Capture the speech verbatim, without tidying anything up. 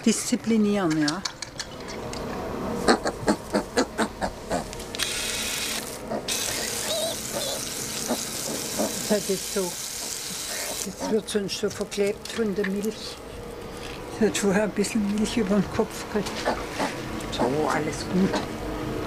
disziplinieren, ja. Das hat jetzt so, jetzt wird sonst so verklebt von der Milch. Es hat vorher ein bisschen Milch über den Kopf gekriegt. So, alles gut.